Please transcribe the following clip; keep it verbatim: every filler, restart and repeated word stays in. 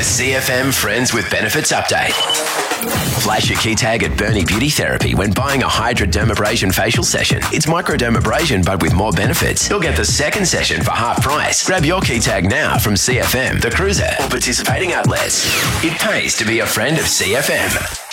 C F M Friends with Benefits update. Flash your key tag at Bernie Beauty Therapy when buying a Hydrodermabrasion facial session. It's microdermabrasion but with more benefits. You'll get the second session for half price. Grab your key tag now from C F M, The Cruiser, or participating outlets. It pays to be a friend of C F M.